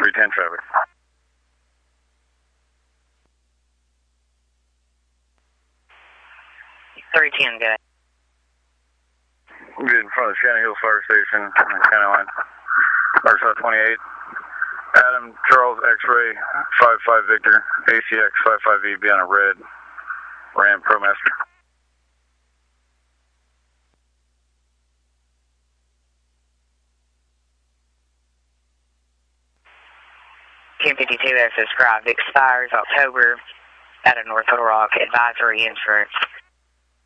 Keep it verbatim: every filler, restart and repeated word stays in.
three ten traffic. three ten, good. Good in front of the Shannon Hills Fire Station on the county line. Arkansas twenty-eight. Adam Charles X-Ray five five Victor. A C X five five E, be on a red Ram ProMaster. ten fifty-two S S Drive expires October out of North Little Rock. Advisory insurance.